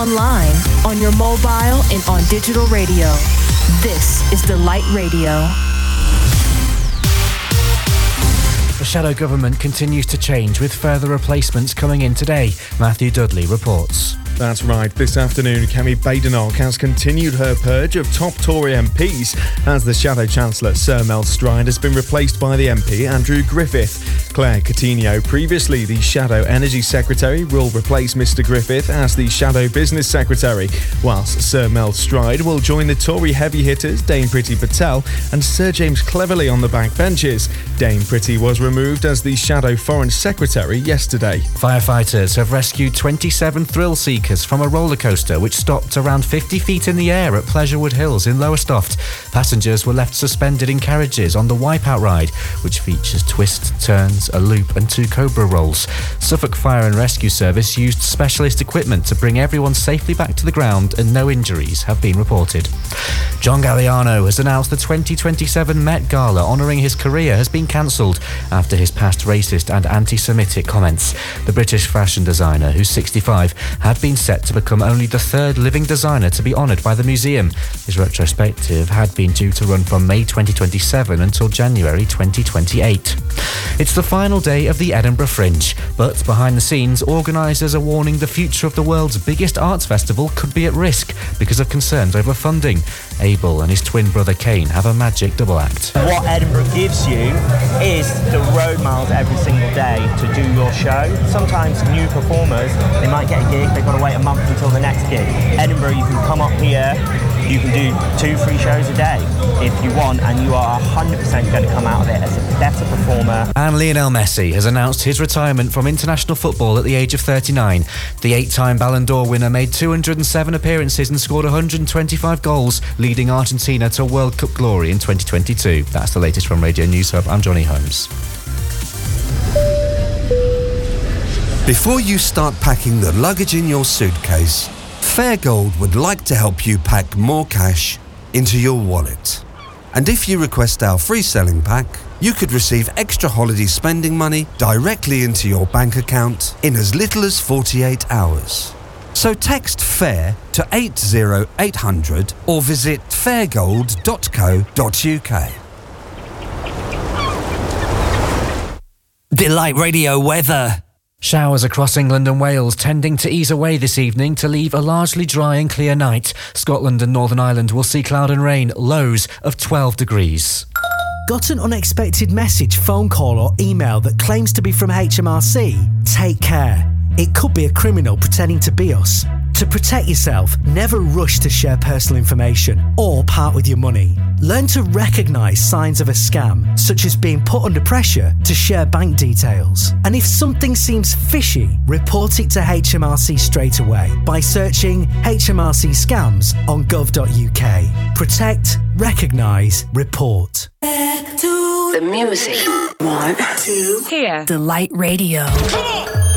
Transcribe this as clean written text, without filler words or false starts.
online, on your mobile, and on digital radio. This is Delight Radio. The shadow government continues to change, with further replacements coming in today. Matthew Dudley reports. That's right. This afternoon, Kemi Badenoch has continued her purge of top Tory MPs as the Shadow Chancellor, Sir Mel Stride, has been replaced by the MP Andrew Griffith. Claire Coutinho, previously the Shadow Energy Secretary, will replace Mr Griffith as the Shadow Business Secretary, whilst Sir Mel Stride will join the Tory heavy hitters Dame Priti Patel and Sir James Cleverly on the backbenches. Dame Priti was removed as the Shadow Foreign Secretary yesterday. Firefighters have rescued 27 thrill seekers from a roller coaster which stopped around 50 feet in the air at Pleasurewood Hills in Lowestoft. Passengers were left suspended in carriages on the Wipeout ride, which features twists, turns, a loop and 2 cobra rolls. Suffolk Fire and Rescue Service used specialist equipment to bring everyone safely back to the ground, and no injuries have been reported. John Galliano has announced the 2027 Met Gala honouring his career has been cancelled after his past racist and anti-Semitic comments. The British fashion designer, who's 65, had been set to become only the 3rd living designer to be honoured by the museum. His retrospective had been due to run from May 2027 until January 2028. It's the final day of the Edinburgh Fringe, but behind the scenes, organisers are warning the future of the world's biggest arts festival could be at risk because of concerns over funding. Abel and his twin brother Kane have a magic double act. What Edinburgh gives you is the road miles every single day to do your show. Sometimes new performers, they might get a gig, they've got to wait a month until the next gig. Edinburgh, you can come up here, you can do 2-3 shows a day if you want, and you are 100% going to come out of it as a better performer. And Lionel Messi has announced his retirement from international football at the age of 39. The 8-time Ballon d'Or winner made 207 appearances and scored 125 goals, leading Argentina to World Cup glory in 2022. That's the latest from Radio News Hub. I'm Johnny Holmes. Before you start packing the luggage in your suitcase, Fairgold would like to help you pack more cash into your wallet. And if you request our free selling pack, you could receive extra holiday spending money directly into your bank account in as little as 48 hours. So text FAIR to 80800 or visit fairgold.co.uk. Delight Radio weather. Showers across England and Wales tending to ease away this evening to leave a largely dry and clear night. Scotland and Northern Ireland will see cloud and rain, lows of 12 degrees. Got an unexpected message, phone call or email that claims to be from HMRC? Take care. It could be a criminal pretending to be us. To protect yourself, never rush to share personal information or part with your money. Learn to recognise signs of a scam, such as being put under pressure to share bank details. And if something seems fishy, report it to HMRC straight away by searching HMRC scams on gov.uk. Protect, recognise, report. Back to the music. 1, 2, here. Delight Radio. Come on.